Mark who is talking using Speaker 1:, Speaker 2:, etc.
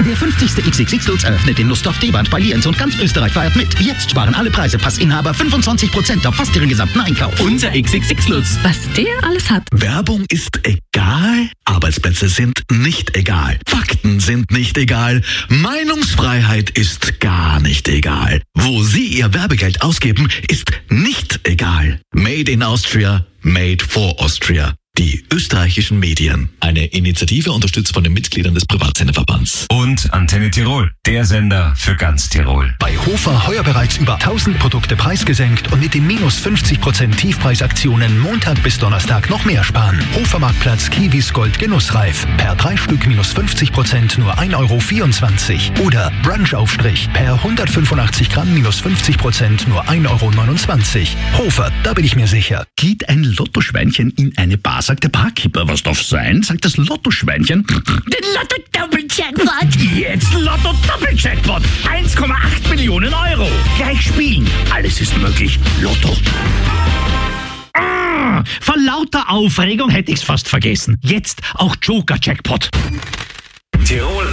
Speaker 1: Der 50. XXX Lutz eröffnet in Lustdorf, Deband bei Lienz und ganz Österreich feiert mit. Jetzt sparen alle Preisepassinhaber 25% auf fast ihren gesamten Einkauf.
Speaker 2: Unser XXX Lutz.
Speaker 3: Was der alles hat.
Speaker 4: Werbung ist egal, Arbeitsplätze sind nicht egal, Fakten sind nicht egal, Meinungsfreiheit ist gar nicht egal. Wo Sie Ihr Werbegeld ausgeben, ist nicht egal. Made in Austria, made for Austria. Die österreichischen Medien. Eine Initiative unterstützt von den Mitgliedern des Privatsenderverbands.
Speaker 5: Und Antenne Tirol, der Sender für ganz Tirol.
Speaker 6: Bei Hofer heuer bereits über 1000 Produkte preisgesenkt und mit den minus 50% Tiefpreisaktionen Montag bis Donnerstag noch mehr sparen. Hofermarktplatz Kiwis Gold Genussreif. Per 3 Stück minus 50% nur 1,24 € Oder Brunchaufstrich per 185 Gramm minus 50% nur 1,29 €. Hofer, da bin ich mir sicher.
Speaker 1: Geht ein Lottoschweinchen in eine Bar, sagt der Barkeeper. Was darf sein? Sagt das Lottoschweinchen.
Speaker 7: Den Lotto-Doppel-Jackpot!
Speaker 1: Jetzt Lotto-Doppel-Jackpot! 1,8 Millionen €. Gleich spielen. Alles ist möglich. Lotto. Vor lauter Aufregung hätte ich's fast vergessen. Jetzt auch Joker-Jackpot.
Speaker 5: Tirol